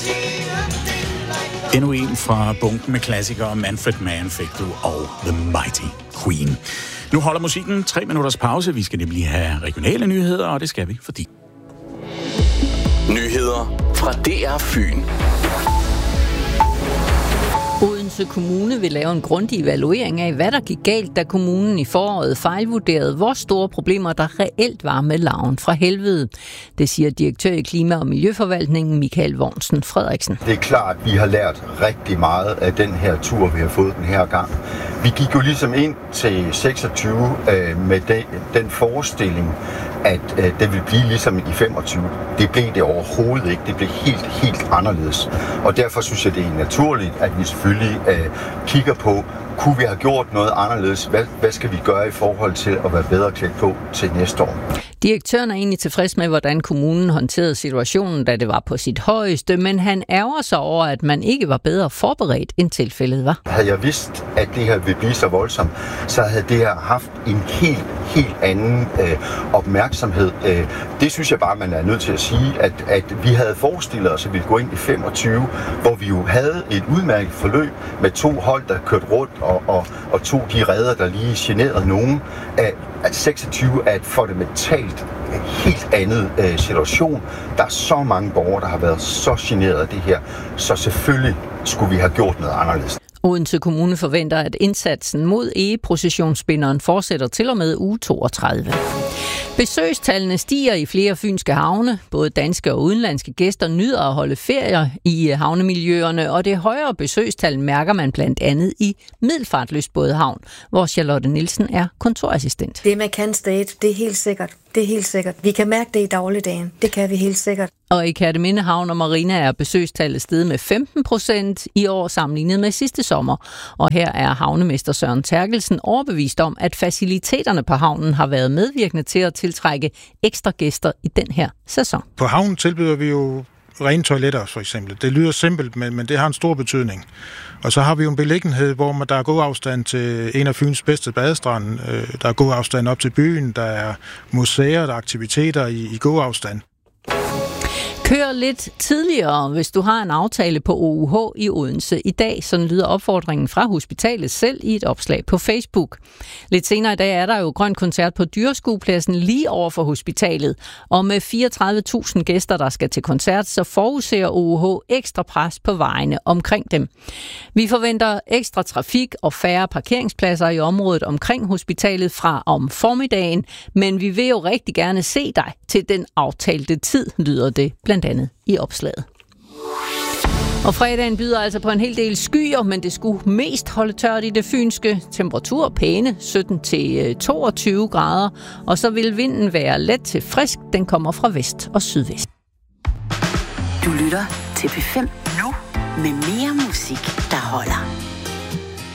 Endnu en fra bunken med klassikere. Manfred Mann fik du, og The Mighty Queen. Nu holder musikken 3 minutters pause. Vi skal nemlig have regionale nyheder, og det skal vi, fordi... Nyheder fra DR Fyn. Odense Kommune vil lave en grundig evaluering af, hvad der gik galt, da kommunen i foråret fejlvurderede, hvor store problemer der reelt var med larven fra helvede. Det siger direktør i Klima- og Miljøforvaltningen Michael Vognsen Frederiksen. Det er klart, at vi har lært rigtig meget af den her tur, vi har fået den her gang. Vi gik jo ligesom ind til 26 med den forestilling, at det ville blive ligesom i 25. Det blev det overhovedet ikke. Det blev helt anderledes. Og derfor synes jeg, det er naturligt, at vi selvfølgelig kigger på, kunne vi have gjort noget anderledes? Hvad skal vi gøre i forhold til at være bedre klædt på til næste år? Direktøren er egentlig tilfreds med, hvordan kommunen håndterede situationen, da det var på sit højeste, men han ærger sig over, at man ikke var bedre forberedt, end tilfældet var. Havde jeg vidst, at det her ville blive så voldsomt, så havde det her haft en helt anden opmærksomhed. Det synes jeg bare, man er nødt til at sige, at vi havde forestillet os, at vi ville gå ind i 25, hvor vi jo havde et udmærket forløb med 2 hold, der kørte rundt, og 2 de redder, der lige generede nogen. At 26 er et fundamentalt helt andet situation. Der er så mange borgere, der har været så generet af det her, så selvfølgelig skulle vi have gjort noget anderledes. Odense Kommune forventer, at indsatsen mod egeprocessionsspinderen fortsætter til og med uge 32. Besøgstallene stiger i flere fynske havne. Både danske og udenlandske gæster nyder at holde ferier i havnemiljøerne, og det højere besøgstal mærker man blandt andet i Middelfart Lystbådehavn, hvor Charlotte Nielsen er kontorassistent. Det med kan state, det er helt sikkert. Det er helt sikkert. Vi kan mærke det i dagligdagen. Det kan vi helt sikkert. Og i Kerteminde Havn og Marina er besøgstallet steget med 15% i år sammenlignet med sidste sommer. Og her er havnemester Søren Terkelsen overbevist om, at faciliteterne på havnen har været medvirkende til at tiltrække ekstra gæster i den her sæson. På havnen tilbyder vi jo rene toiletter, for eksempel. Det lyder simpelt, men det har en stor betydning. Og så har vi jo en beliggenhed, hvor der er god afstand til en af Fyns bedste badestrande. Der er god afstand op til byen. Der er museer, der er aktiviteter i god afstand. Kør lidt tidligere, hvis du har en aftale på OUH i Odense i dag. Sådan lyder opfordringen fra hospitalet selv i et opslag på Facebook. Lidt senere i dag er der jo grøn koncert på Dyreskuepladsen lige over for hospitalet. Og med 34.000 gæster, der skal til koncert, så forudser OUH ekstra pres på vejene omkring dem. Vi forventer ekstra trafik og færre parkeringspladser i området omkring hospitalet fra om formiddagen. Men vi vil jo rigtig gerne se dig til den aftalte tid, lyder det blandt andet i opslaget. Og fredagen byder altså på en hel del skyer, men det skulle mest holde tørt i det fynske. Temperatur pæne, 17-22 grader, og så vil vinden være let til frisk. Den kommer fra vest og sydvest. Du lytter til P5 nu med mere musik, der holder.